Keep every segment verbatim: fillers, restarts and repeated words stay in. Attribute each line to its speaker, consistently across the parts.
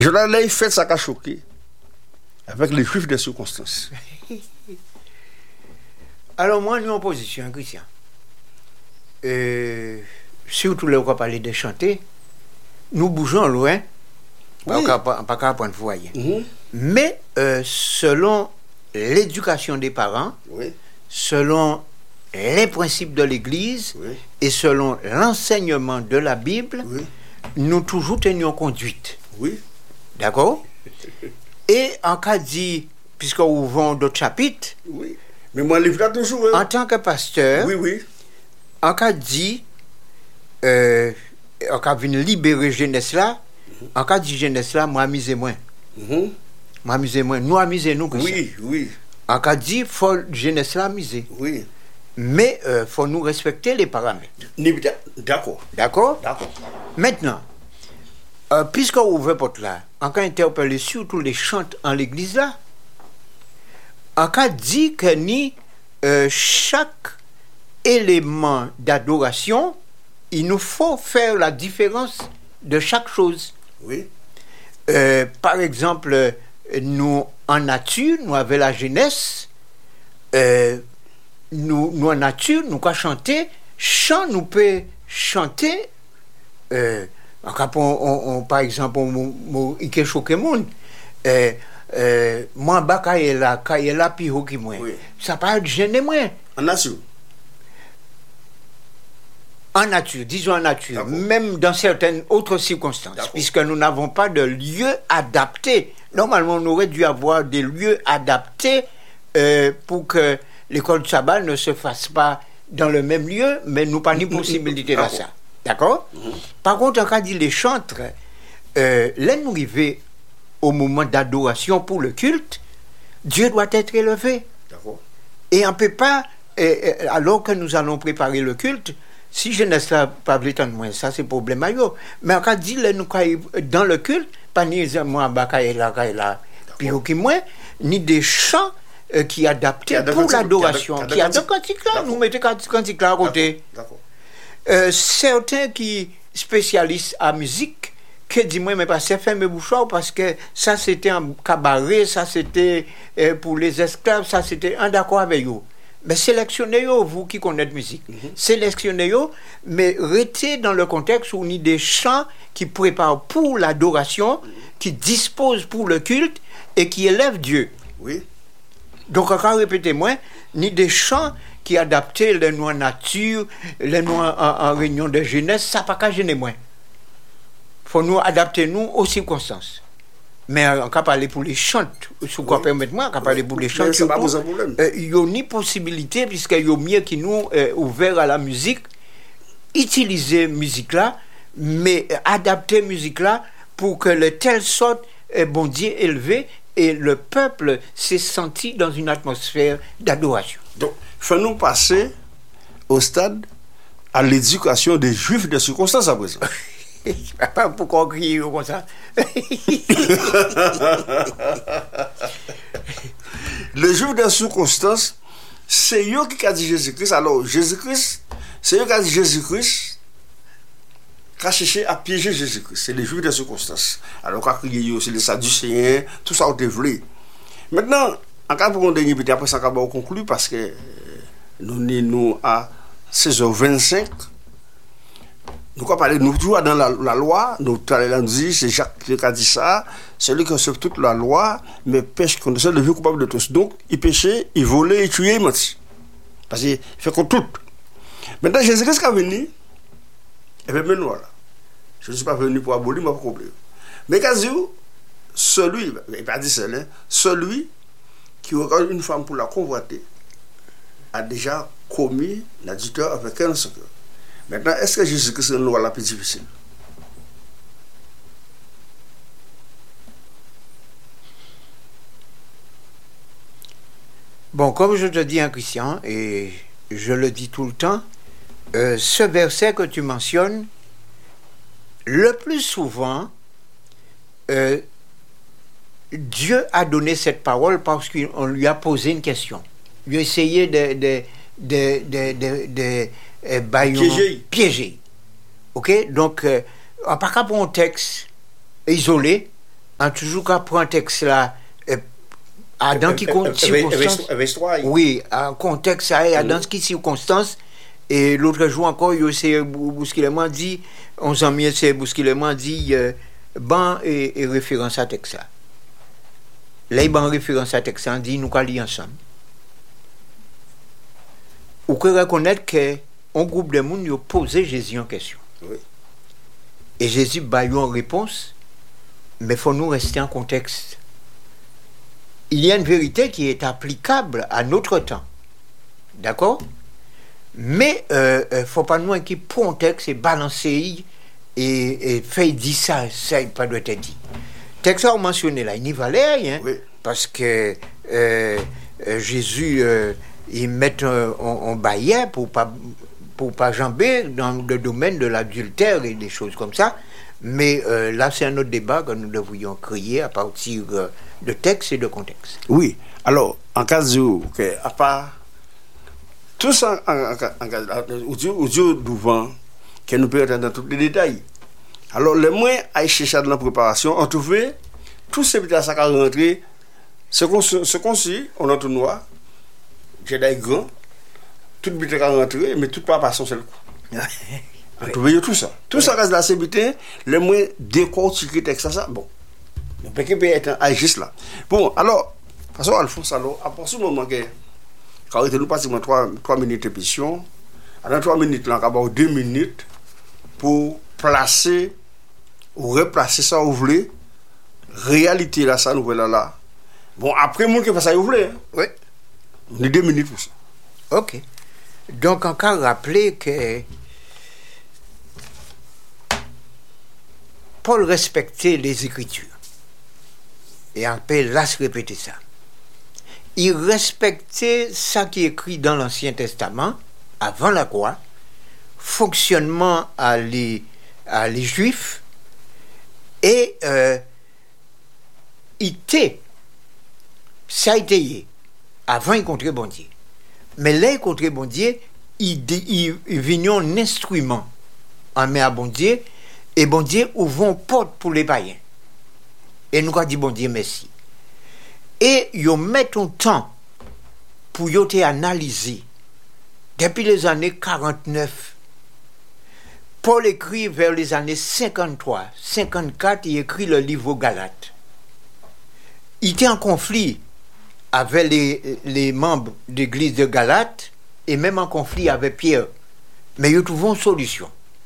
Speaker 1: Jonathan Lay fait ça qu'a choqué avec les juifs des circonstances.
Speaker 2: Alors moi, nous en position, Christian. Euh, surtout là où on parle de chanter, nous bougeons loin, oui. pas qu'à point de foyer. Mm-hmm. Mais euh, selon l'éducation des parents, oui. selon les principes de l'Église oui. et selon l'enseignement de la Bible, oui. nous toujours tenions conduite.
Speaker 1: Oui.
Speaker 2: D'accord? Et en cas dit, puisqu'on vend d'autres chapitres,
Speaker 1: oui. mais moi, livre là toujours. Hein.
Speaker 2: En tant que pasteur,
Speaker 1: oui, oui.
Speaker 2: en cas dit, euh, en cas de libérer jeunesse là, mm-hmm. en cas de jeunesse là, moi, amusez moins. Mm-hmm. Moi, amusez moins. Nous, amusez nous.
Speaker 1: Oui, oui.
Speaker 2: En cas dit, il faut jeunesse là amuser.
Speaker 1: Oui.
Speaker 2: Mais il euh, faut nous respecter les paramètres.
Speaker 1: D'accord.
Speaker 2: D'accord?
Speaker 1: D'accord.
Speaker 2: Maintenant, euh, puisqu'on ouvre porte là, en cas interpellé surtout les chantes en l'église là, en cas dit que ni euh, chaque élément d'adoration, il nous faut faire la différence de chaque chose.
Speaker 1: Oui.
Speaker 2: Euh, par exemple, nous en nature, nous avons la jeunesse, euh, nous, nous en nature, nous pouvons chanter, chant, nous pouvons chanter, euh, on, on, on, par exemple, on peut choquer le monde. Euh, euh, moi, bah, quand il est là, quand il est là, puis il moi. Ça peut gêner moi.
Speaker 1: En nature.
Speaker 2: En nature, disons en nature, D'accord. même dans certaines autres circonstances, D'accord. puisque nous n'avons pas de lieu adapté. Normalement, on aurait dû avoir des lieux adaptés euh, pour que l'école de sabbat ne se fasse pas dans le même lieu, mais nous pas ni possibilité de ça. D'accord? Mm-hmm. Par contre, en cas dit les chantres, euh, là nous arrivons au moment d'adoration pour le culte, Dieu doit être élevé.
Speaker 1: D'accord.
Speaker 2: Et on ne peut pas, euh, alors que nous allons préparer le culte, si je ne sais pas de moins, ça c'est problème. Mais en cas dit, là, nous dans le culte, pas ni moi, bakaïla, kaïla, puis aucun moins, ni des chants euh, qui adaptés pour l'adoration. Qui a de cantiques là, nous mettons cantiques là à côté.
Speaker 1: D'accord.
Speaker 2: Euh, certains qui spécialisent en musique, qui disent moi mais pas c'est fait mes bouchoirs parce que ça c'était un cabaret, ça c'était euh, pour les esclaves, ça c'était un d'accord avec eux. Mais sélectionnez-vous, vous qui connaissez la musique. Mm-hmm. Sélectionnez-vous, mais restez dans le contexte où on a des chants qui préparent pour l'adoration, mm-hmm. qui disposent pour le culte et qui élèvent Dieu.
Speaker 1: Oui.
Speaker 2: Donc, encore répétez-moi, ni des chants qui adaptent les noix nature, les noix en, en réunion de jeunesse, ça pas qu'à gêner moins. Il faut nous adapter nous aux circonstances. Mais on peut parler pour les chants, sous quoi permettez-moi, on peut parler pour les chants.
Speaker 1: Il
Speaker 2: n'y a ni possibilité, puisqu'il y a mieux qui nous euh, ouvert à la musique, utiliser musique là, mais adapter musique là pour que de telle sorte, euh, bon Dieu élevé, et le peuple s'est senti dans une atmosphère d'adoration.
Speaker 1: Donc, faut-nous passer au stade à l'éducation des juifs de circonstances à présent.
Speaker 2: Pourquoi crier comme ça?
Speaker 1: Le juif de circonstances, c'est eux qui a dit Jésus-Christ. Alors, Jésus-Christ, c'est eux qui a dit Jésus-Christ, qui a cherché à piéger Jésus-Christ. C'est les juifs de circonstances. Alors, quand il y a aussi les Sadducéens, tout ça, on développé. Maintenant, en cas pour mon dernier petit, après ça, on va conclure parce que nous sommes à seize heures vingt-cinq. Nous avons parlé, nous toujours dans la, la loi, nous avons dit, c'est Jacques qui a dit ça, celui qui observe toute la loi, mais pêche qu'on est le vieux coupable de tous. Donc, il péchait, il volait, il tuait, il mentit. Parce qu'il fait contre tout. Maintenant, Jésus-Christ est venu, et bien, maintenant, là, je ne suis pas venu pour abolir, mais pour combler. Mais quand celui, il n'a pas dit ça, hein, celui qui regarde une femme pour la convoiter, a déjà commis l'adultère avec un secret. Maintenant, est-ce que Jésus-Christ est une loi la plus difficile?
Speaker 2: Bon, comme je te dis, hein, Christian, et je le dis tout le temps, euh, ce verset que tu mentionnes, le plus souvent, euh, Dieu a donné cette parole parce qu'on lui a posé une question. Il a essayé de... de, de, de, de, de Euh,
Speaker 1: piégé.
Speaker 2: piégé. Ok? Donc, euh, on n'a pas qu'à prendre un texte isolé, en toujours qu'à prendre un texte là, euh, à dans qui con- circonstance. Oui, en contexte, ça est, à dans qui circonstance. Et l'autre jour encore, il s'est bousculément dit, on s'en mis, c'est bousculément dit, euh, ban et, et référence à texte là. Là, il ban référence à texte, on dit, nous allons lire ensemble. Ou que reconnaître que un groupe de monde a posé Jésus en question.
Speaker 1: Oui.
Speaker 2: Et Jésus a eu une réponse, mais il faut nous rester en contexte. Il y a une vérité qui est applicable à notre temps. D'accord? Mais il euh, ne faut pas nous qui contexte et balancer et, et faire dire ça, ça n'a pas doit être dit. Texte a mentionné là, il n'y valait rien. Oui. Parce que euh, euh, Jésus, euh, il met un, un, un baillet pour pas pour pas jamber dans le domaine de l'adultère et des choses comme ça. Mais euh, là, c'est un autre débat que nous devrions créer à partir euh, de textes et de contexte.
Speaker 1: Oui. Alors, en cas où, okay, à part tout ça, en cas où Dieu devant, que nous pouvons entendre dans tous les détails. Alors, les moyens à chercher dans la préparation, on trouve tous ces petits sacs à rentrer, ce qu'on ce qu'on suit, on entend noir, j'ai des grands, tout le petit à rentrer, mais tout pas par son seul coup. On trouve tout ça. Tout ça reste là, c'est butin, les moyens décortiquer texte ça, bon. Le P K P est un juste là. Bon, alors, de toute façon, Alphonse, alors, à partir du moment que, quand nous passons trois minutes d'émission, dans trois minutes, là, on va avoir deux minutes pour placer ou replacer ça au volet, réalité là, ça, nous voilà là. Bon, après, moi, qui fait ça, vous voulez. Hein?
Speaker 2: Oui.
Speaker 1: On a deux minutes pour ça.
Speaker 2: Ok. Donc, encore rappeler que Paul respectait les Écritures. Et on peut là se répéter ça. Il respectait ça qui est écrit dans l'Ancien Testament, avant la croix, fonctionnement à les, à les Juifs, et euh, il était, ça a été, avant il contre bon Dieu. Mais là, il contre bon Dieu, il, il, il vient un instrument en main à bon Dieu, et bon Dieu ouvre une porte pour les païens. Et nous avons dit bon Dieu merci. Et ils mettent un temps pour y analyser. Depuis les années quarante-neuf, Paul écrit vers les années cinquante-trois, cinquante-quatre, il écrit le livre Galates. Il était en conflit avec les, les membres de l'église de Galates et même en conflit avec Pierre. Mais ils trouvent une solution.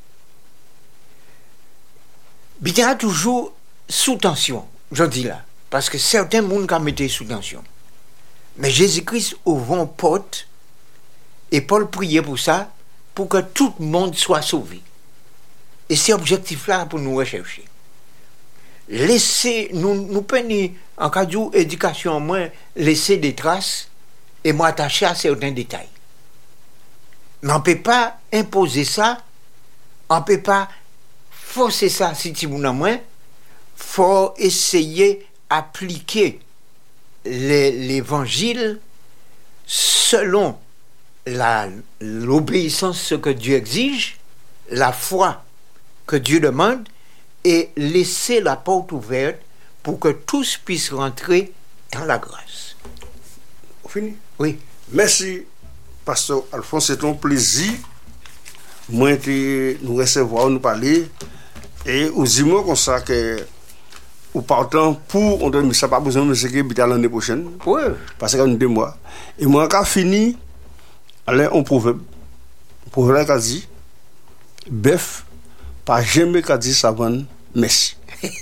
Speaker 2: Il y a toujours sous tension, je dis là, parce que certains monde ont mis sous tension. Mais Jésus-Christ ouvre une porte et Paul priait pour ça, pour que tout le monde soit sauvé. Et c'est objectif-là pour nous rechercher. Laisser, nous, nous prenons, en cas d'éducation en moins, laisser des traces et m'attacher à certains détails. Mais on ne peut pas imposer ça, on ne peut pas forcer ça si tu veux moins. Il faut essayer d'appliquer l'évangile selon la, l'obéissance, ce que Dieu exige, la foi que Dieu demande, et laisser la porte ouverte pour que tous puissent rentrer dans la grâce.
Speaker 1: Fini?
Speaker 2: Oui.
Speaker 1: Merci, Pasteur Alphonse, c'est un plaisir. Moi, de nous recevoir, nous parler. Et aussi, moi, comme ça, que ou partant pour, on ne sait pas besoin de se quitter l'année prochaine.
Speaker 2: Oui.
Speaker 1: Parce que nous deux mois. Et moi, quand fini, allez, on proverbe. Proverbe qui dit, bœuf, pas jamais qu'a dit savane, merci.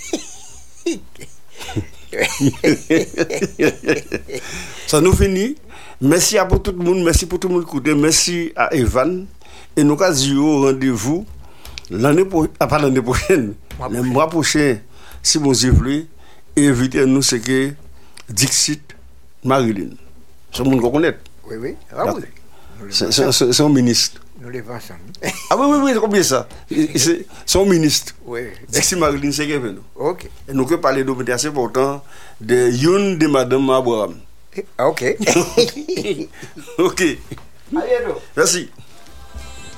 Speaker 1: Ça nous finit. Merci à pour tout le monde, merci pour tout le monde écouter, merci à Evan. Et nous avons rendez-vous l'année prochaine, pas l'année prochaine, le mois prochain, si vous voulez, invitez-nous ce que Dixit Marilyn. C'est le monde qu'on connaît.
Speaker 2: Oui, oui. Ah, oui.
Speaker 1: C'est un ministre.
Speaker 2: Nous les vends ensemble.
Speaker 1: Ah oui, oui, oui, c'est combien ça? C'est son ministre.
Speaker 2: Oui.
Speaker 1: Dixit Marilyn, c'est qui nous.
Speaker 2: Ok.
Speaker 1: Et nous pouvons parler de assez important de Youn de Madame Abraham.
Speaker 2: Ok.
Speaker 1: Ok.
Speaker 2: Allez,
Speaker 1: merci.